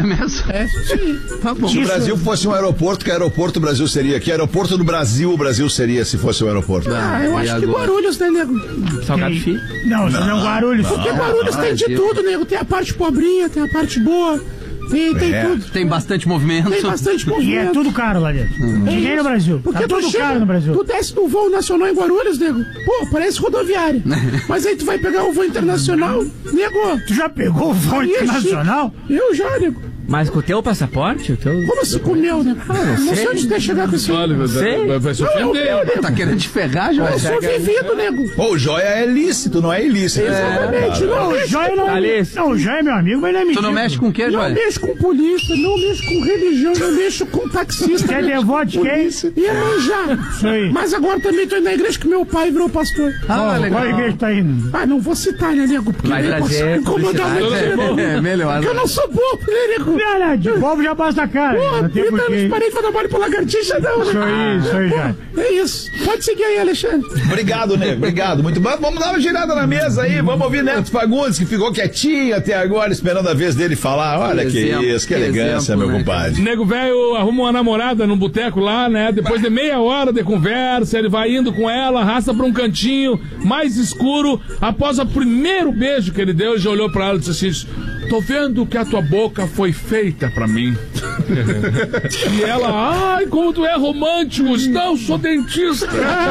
mesmo? É, sim. Tá bom. Se o Brasil fosse um aeroporto, que aeroporto o Brasil seria? Que aeroporto do Brasil o Brasil seria se fosse um aeroporto? Eu acho que Guarulhos, né, nego? Salgado Filho? Não, isso não é Guarulhos. Porque Guarulhos tem de tudo, nego. Tem a parte pobrinha, tem a parte boa. Tem tudo. Tem bastante movimento. Tem bastante movimento. E é tudo caro lá dentro. Que nem no Brasil. Porque Tá tudo caro no Brasil. Tu desce no voo nacional em Guarulhos, nego. Pô, parece rodoviária. Mas aí tu vai pegar o voo internacional, nego. Tu já pegou o voo internacional? Eu já, nego. Mas com o teu passaporte? Como assim com o meu, nego? Não sei onde tu quer chegar com esse. Vai se ofender. Tá querendo te ferrar, Joia? Eu sou vivido, nego. Pô, o joia é lícito, não é ilícito. Exatamente. Não, O Joia não Não, o Joia é meu amigo, mas ele é mentira. Tu não mexe com o quê, Não Joia? mexo com polícia, não mexo com religião, não mexo com taxista. Você é não mexo devoto de com quem? polícia. E manjar. Isso aí. Mas agora também tô indo na igreja que meu pai virou pastor. Ah, legal. Qual igreja tá indo? Não vou citar, né, nego? Porque Vai eu posso trazer incomodar muito, né, nego? É melhor. Porque eu não sou bobo, né, nego? Não, de bobo já basta a cara. Porra, Não tem 30 anos porquê. parei de dar mole pro lagartixa, não, né? Isso aí, já. É isso. Pode seguir aí, Alexandre. Obrigado, nego. Obrigado. Muito bom. Vamos dar uma girada na mesa aí. Vamos ouvir Neto Fagundes, que ficou quietinho até agora, esperando a vez dele falar. Olha que isso, que elegância, exemplo, meu né, compadre. Nego velho arruma uma namorada num boteco lá, né? Depois de meia hora de conversa, ele vai indo com ela, arrasta pra um cantinho mais escuro. Após o primeiro beijo que ele deu, ele já olhou pra ela e disse assim: tô vendo que a tua boca foi feita pra mim. E ela, ai, como tu é romântico. Não, sou dentista.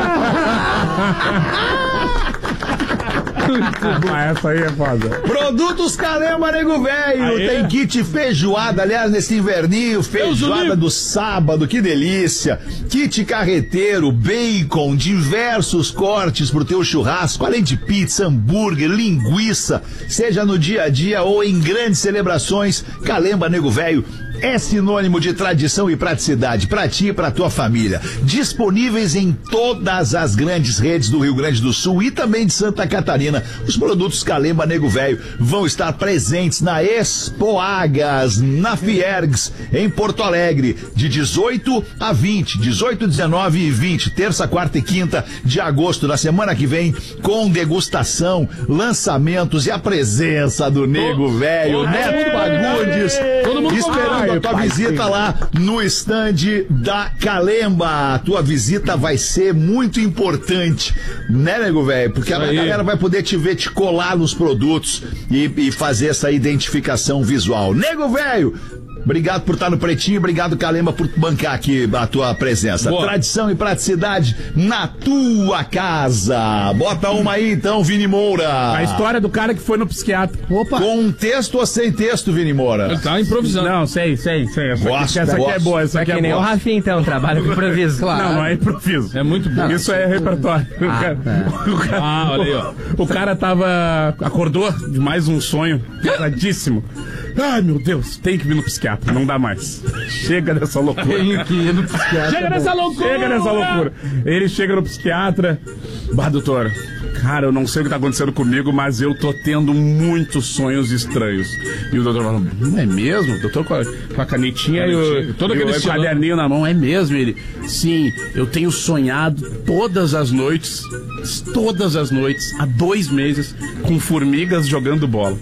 Essa aí é foda. Produtos Calemba, nego velho. Tem kit feijoada, aliás, nesse inverninho, feijoada do sábado, que delícia. Kit carreteiro, bacon, diversos cortes pro teu churrasco, além de pizza, hambúrguer, linguiça, seja no dia a dia ou em grandes celebrações. Calemba, nego velho, é sinônimo de tradição e praticidade pra ti e pra tua família. Disponíveis em todas as grandes redes do Rio Grande do Sul e também de Santa Catarina. Os produtos Calemba Nego Velho vão estar presentes na Expoagas, na Fiergs, em Porto Alegre, de 18 a 20, 18, 19 e 20, terça, quarta e quinta de agosto, na semana que vem, com degustação, lançamentos e a presença do Nego Velho, Neto Fagundes, esperando a tua visita lá no stand da Calemba. A tua visita vai ser muito importante, né, nego velho? Porque a galera vai poder te ver, te colar nos produtos e fazer essa identificação visual. Nego velho, obrigado por estar no Pretinho, obrigado, Calemba, por bancar aqui a tua presença. Boa. Tradição e praticidade na tua casa. Bota uma aí então, Vini Moura. A história do cara que foi no psiquiatra. Opa. Com texto ou sem texto, Vini Moura? Ele tá improvisando. Não, sei. Essa Gosto, aqui é boa, essa aqui Que é nem o boa. Rafinha, então, trabalha com improviso. Claro. Não é improviso. É muito bom. Isso é repertório. Olha aí, ó. O cara acordou de mais um sonho pesadíssimo. Ai, meu Deus, tem que vir no psiquiatra, não dá mais. Chega dessa loucura. Chega nessa loucura. Chega nessa loucura. Ele chega no psiquiatra. Bah, doutor, cara, eu não sei o que tá acontecendo comigo, mas eu tô tendo muitos sonhos estranhos. E o doutor fala, é mesmo? O doutor com a canetinha e o caderninho na mão, é mesmo? Ele, sim, eu tenho sonhado todas as noites, há 2 meses, com formigas jogando bola.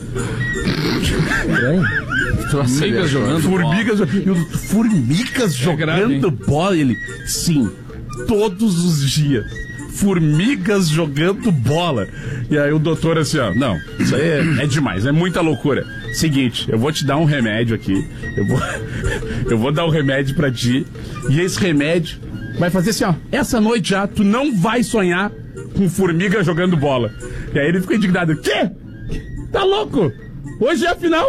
Formigas jogando Formigas jogando bola? Ele, sim, todos os dias. Formigas jogando bola. E aí o doutor assim, ó, não, isso aí é demais, é muita loucura. Seguinte, eu vou te dar um remédio aqui. Eu vou dar um remédio pra ti. E esse remédio vai fazer assim, ó, essa noite já tu não vai sonhar com formiga jogando bola. E aí ele fica indignado. Quê? Tá louco? Hoje é a final.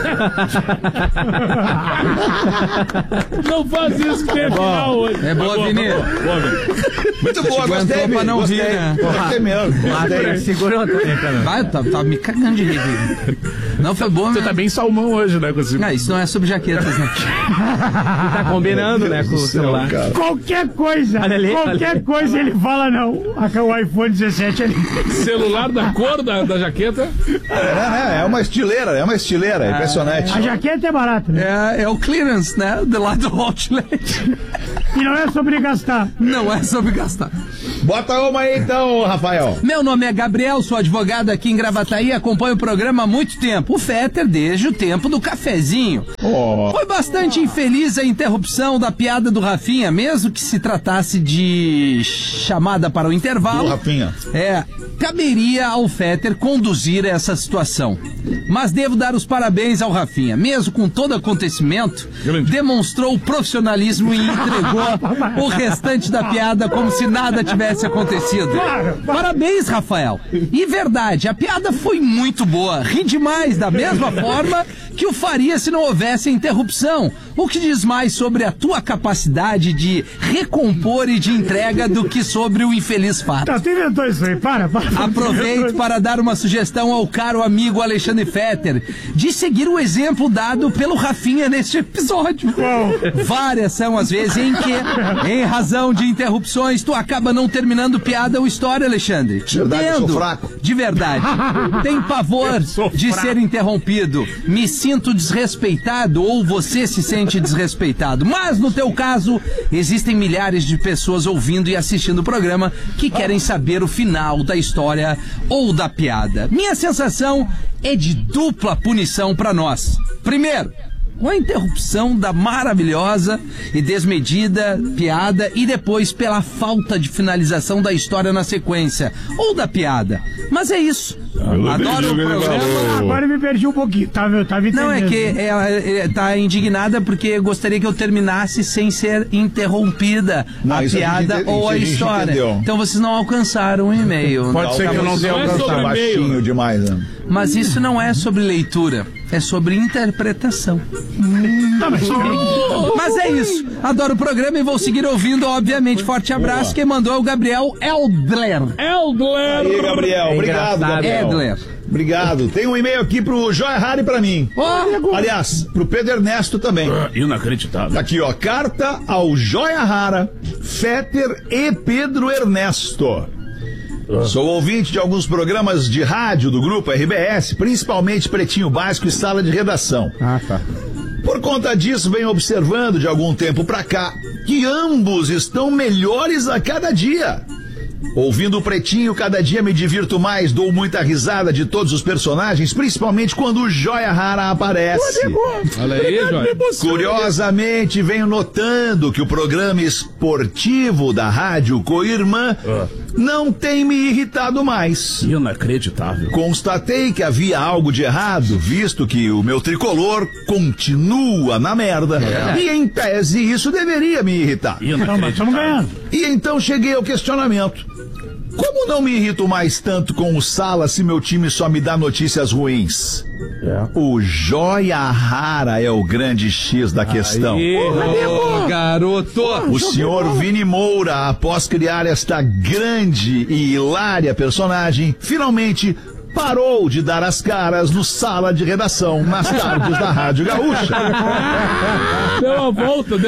Não faz isso que tem final hoje. É boa, Vini. Muito boa, gostei, pra não gostei. rir, né? Gostei mesmo. Gostei. Segurou também, cara. Vai, tá me cagando de rir. Não, foi bom, Você né? tá bem salmão hoje, né? Não, isso não é sobre jaquetas, né? Tá combinando, né, com o celular. Qualquer coisa, Olha ali, qualquer coisa ele fala não. O iPhone 17 ali. Celular da cor da jaqueta. É uma estileira, impressionante. A jaqueta é barata, né? É o clearance, né? Do lado do outlet. E não é sobre gastar. Não é sobre gastar. Bota uma aí então, Rafael. Meu nome é Gabriel, sou advogado aqui em Gravataí e acompanho o programa há muito tempo. O Fetter desde o tempo do cafezinho. Foi bastante infeliz a interrupção da piada do Rafinha, mesmo que se tratasse de chamada para o intervalo. Do Rafinha. Caberia ao Fetter conduzir essa situação. Mas devo dar os parabéns ao Rafinha. Mesmo com todo acontecimento, demonstrou profissionalismo e entregou o restante da piada como se nada tivesse acontecido. Parabéns, Rafael. E verdade, a piada foi muito boa. Ri demais, da mesma forma que o faria se não houvesse interrupção. O que diz mais sobre a tua capacidade de recompor e de entrega do que sobre o infeliz fato. Tá, tu inventou isso aí, para. Aproveito para dar uma sugestão ao caro amigo Alexandre Fetter de seguir o exemplo dado pelo Rafinha neste episódio. Várias são as vezes em que, em razão de interrupções, tu acaba não terminando piada ou história, Alexandre. Te Verdade, eu sou entendo. fraco. De verdade. Tem pavor de ser interrompido. Me sinto desrespeitado ou você se sente desrespeitado. Mas, no teu caso, existem milhares de pessoas ouvindo e assistindo o programa que querem saber o final da história ou da piada. Minha sensação é de dupla punição para nós. Primeiro, com a interrupção da maravilhosa e desmedida piada e depois pela falta de finalização da história na sequência, ou da piada. Mas é isso. Adoro o programa. Agora eu me perdi um pouquinho, tá entendendo? Não, é que ela tá indignada porque gostaria que eu terminasse sem ser interrompida Não, a isso a piada gente ou a gente história. entendeu. Então vocês não alcançaram o e-mail. Pode ser que eu não tenha Não é alcançado. sobre Baixinho demais, né? Mas isso não é sobre leitura, é sobre interpretação. Mas é isso. Adoro o programa e vou seguir ouvindo, obviamente. Forte abraço. Quem mandou é o Gabriel Eldler. Aí, Gabriel. Obrigado, Gabriel. Edler. Obrigado. Tem um e-mail aqui pro Joia Rara e pra mim. Aliás, pro Pedro Ernesto também. Inacreditável. Tá aqui, ó. Carta ao Joia Rara, Fetter e Pedro Ernesto. Sou ouvinte de alguns programas de rádio do grupo RBS, principalmente Pretinho Básico e Sala de Redação. Tá. Por conta disso, venho observando de algum tempo pra cá que ambos estão melhores a cada dia. Ouvindo o Pretinho, cada dia me divirto mais, dou muita risada de todos os personagens, principalmente quando o Joia Rara aparece. Olha aí, Joia. Curiosamente, venho notando que o programa esportivo da Rádio Coirmã não tem me irritado mais. Inacreditável. Constatei que havia algo de errado, visto que o meu tricolor continua na merda. E em tese isso deveria me irritar. Não, mas estamos ganhando. E então cheguei ao questionamento. Como não me irrito mais tanto com o Sala se meu time só me dá notícias ruins? O Joia Rara é o grande X da questão. Ô, garoto! O senhor Vini Moura, após criar esta grande e hilária personagem, finalmente parou de dar as caras no Sala de Redação nas tardes da Rádio Gaúcha. Deu uma volta.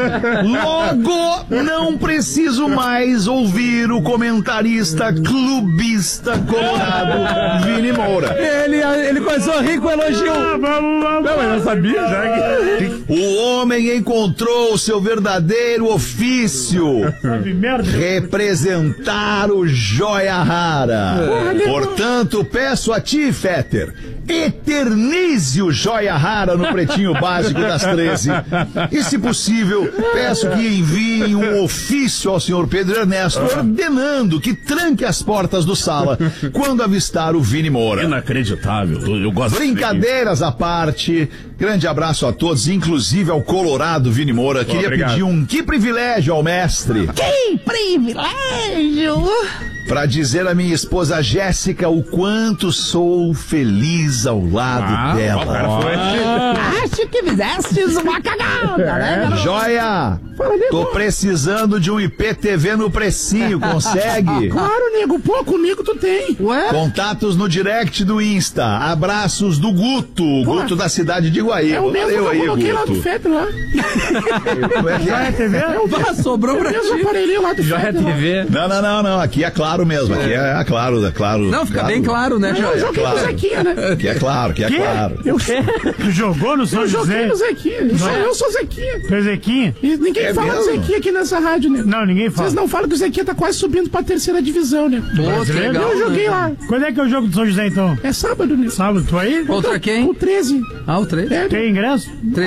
Logo, não preciso mais ouvir o comentarista clubista colorado Vini Moura. Ele começou a rir com elogio. Vamos. Não, eu já sabia, já que... O homem encontrou o seu verdadeiro ofício. Sabe merda? Representar o Joia Rara. Portanto, peço a ti, Fetter, eternize o Joia Rara no Pretinho Básico das 13. E, se possível, peço que enviem um ofício ao senhor Pedro Ernesto ordenando que tranque as portas do Sala quando avistar o Vini Moura. Inacreditável. Eu gosto de Brincadeiras à parte, grande abraço a todos, inclusive ao colorado Vini Moura. Queria obrigado. pedir um que privilégio ao mestre Que privilégio! para dizer à minha esposa Jéssica o quanto sou feliz ao lado dela. Acho que fizestes uma cagada, né, garoto? Joia! Tô precisando de um IPTV no precinho, consegue? Claro, nego. Pô, comigo tu tem. Ué? Contatos no direct do Insta. Abraços do Guto, Guto da cidade de Guaíba. É o mesmo que Valeu eu aí, coloquei lá do Guto. Fetter lá. Como é que é? TV? Bah, sobrou pra Mesmo ti. aparelhinho lá do Joia Fetter lá. TV. Não. Aqui é claro mesmo. Aqui é claro. Não, fica bem claro, né, Eu Joia? joguei com o claro. Zequinha, né? Aqui é claro, aqui é claro. Tu jogou no São Eu joguei no Zequinha. Eu sou Zequinha. Tu é Zequinha? E ninguém fala do Zequinha aqui nessa rádio, né? Não, ninguém fala. Vocês não falam que o Zequinha tá quase subindo pra 3ª divisão, né? Pô, que legal. Eu joguei lá. Quando é que é o jogo do São José, então? É sábado, né? Sábado, tu aí? Contra quem? O 13. Ah, o 3. É, Tem ingresso?